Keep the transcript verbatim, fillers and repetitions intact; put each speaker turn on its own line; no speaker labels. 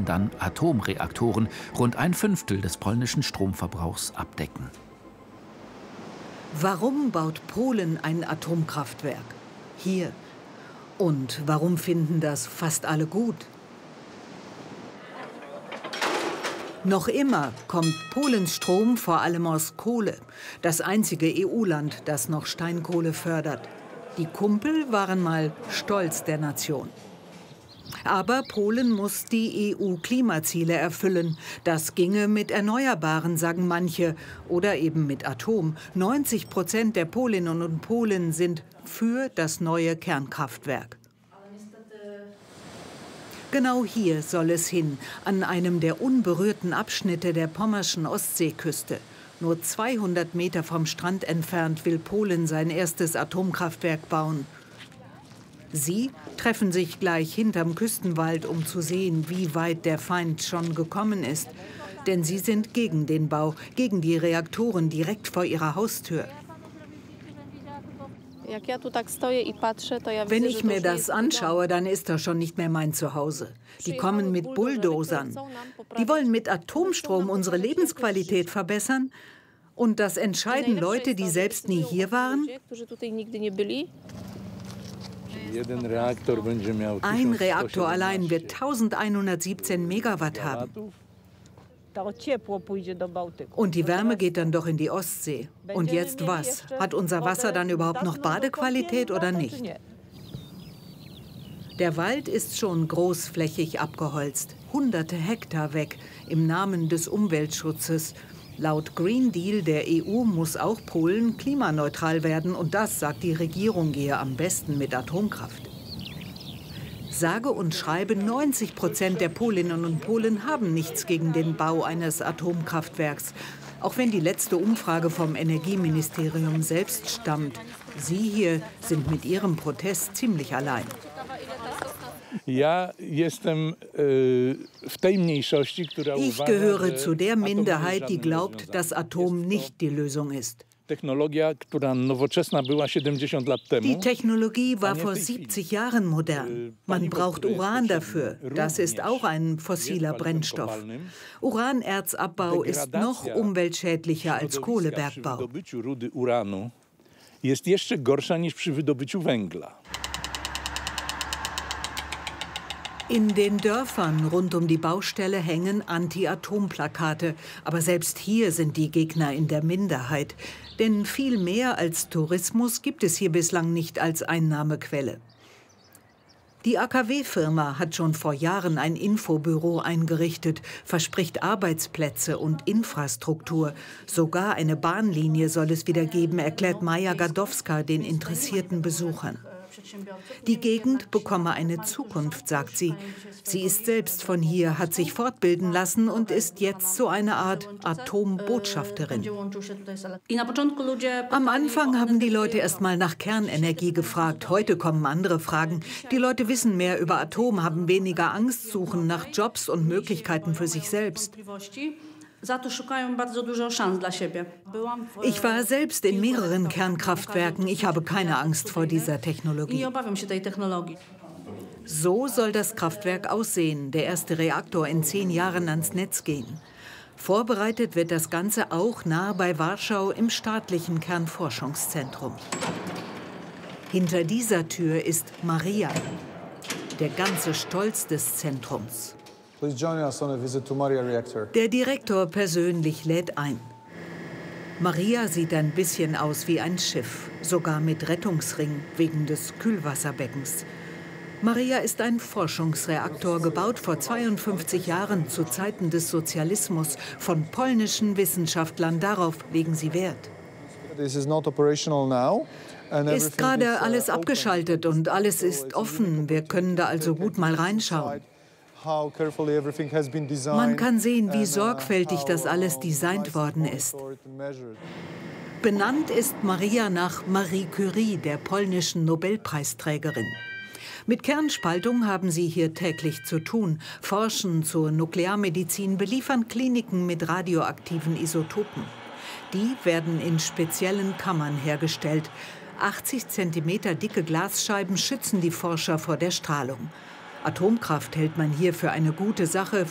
sollen dann Atomreaktoren rund ein Fünftel des polnischen Stromverbrauchs abdecken.
Warum baut Polen ein Atomkraftwerk? Hier. Und warum finden das fast alle gut? Noch immer kommt Polens Strom vor allem aus Kohle. Das einzige E U-Land, das noch Steinkohle fördert. Die Kumpel waren mal Stolz der Nation. Aber Polen muss die E U-Klimaziele erfüllen. Das ginge mit Erneuerbaren, sagen manche, oder eben mit Atom. neunzig Prozent der Polinnen und Polen sind für das neue Kernkraftwerk. Genau hier soll es hin, an einem der unberührten Abschnitte der pommerschen Ostseeküste. Nur zweihundert Meter vom Strand entfernt will Polen sein erstes Atomkraftwerk bauen. Sie treffen sich gleich hinterm Küstenwald, um zu sehen, wie weit der Feind schon gekommen ist. Denn sie sind gegen den Bau, gegen die Reaktoren direkt vor ihrer Haustür. Wenn ich mir das anschaue, dann ist das schon nicht mehr mein Zuhause. Die kommen mit Bulldozern. Die wollen mit Atomstrom unsere Lebensqualität verbessern. Und das entscheiden Leute, die selbst nie hier waren? Ein Reaktor allein wird eintausendeinhundertsiebzehn Megawatt haben. Und die Wärme geht dann doch in die Ostsee. Und jetzt was? Hat unser Wasser dann überhaupt noch Badequalität oder nicht? Der Wald ist schon großflächig abgeholzt, hunderte Hektar weg, im Namen des Umweltschutzes. Laut Green Deal der E U muss auch Polen klimaneutral werden. Und das, sagt die Regierung, gehe am besten mit Atomkraft. Sage und schreibe, neunzig Prozent der Polinnen und Polen haben nichts gegen den Bau eines Atomkraftwerks. Auch wenn die letzte Umfrage vom Energieministerium selbst stammt. Sie hier sind mit ihrem Protest ziemlich allein. Ich gehöre zu der Minderheit, die glaubt, dass Atom nicht die Lösung ist. Die Technologie war vor siebzig Jahren modern. Man braucht Uran dafür. Das ist auch ein fossiler Brennstoff. Uranerzabbau ist noch umweltschädlicher als Kohlebergbau. In den Dörfern rund um die Baustelle hängen Anti-Atom-Plakate. Aber selbst hier sind die Gegner in der Minderheit. Denn viel mehr als Tourismus gibt es hier bislang nicht als Einnahmequelle. Die A K W-Firma hat schon vor Jahren ein Infobüro eingerichtet, verspricht Arbeitsplätze und Infrastruktur. Sogar eine Bahnlinie soll es wieder geben, erklärt Maja Gadowska den interessierten Besuchern. Die Gegend bekomme eine Zukunft, sagt sie. Sie ist selbst von hier, hat sich fortbilden lassen und ist jetzt so eine Art Atombotschafterin. Am Anfang haben die Leute erst mal nach Kernenergie gefragt. Heute kommen andere Fragen. Die Leute wissen mehr über Atom, haben weniger Angst, suchen nach Jobs und Möglichkeiten für sich selbst. Ich war selbst in mehreren Kernkraftwerken. Ich habe keine Angst vor dieser Technologie. So soll das Kraftwerk aussehen. Der erste Reaktor in zehn Jahren ans Netz gehen. Vorbereitet wird das Ganze auch nahe bei Warschau im staatlichen Kernforschungszentrum. Hinter dieser Tür ist Maria, der ganze Stolz des Zentrums. Der Direktor persönlich lädt ein. Maria sieht ein bisschen aus wie ein Schiff, sogar mit Rettungsring wegen des Kühlwasserbeckens. Maria ist ein Forschungsreaktor, gebaut vor zweiundfünfzig Jahren zu Zeiten des Sozialismus von polnischen Wissenschaftlern. Darauf legen sie Wert. Ist gerade alles abgeschaltet und alles ist offen. Wir können da also gut mal reinschauen. Man kann sehen, wie sorgfältig das alles designt worden ist. Benannt ist Maria nach Marie Curie, der polnischen Nobelpreisträgerin. Mit Kernspaltung haben sie hier täglich zu tun, forschen zur Nuklearmedizin, beliefern Kliniken mit radioaktiven Isotopen. Die werden in speziellen Kammern hergestellt. achtzig Zentimeter dicke Glasscheiben schützen die Forscher vor der Strahlung. Atomkraft hält man hier für eine gute Sache,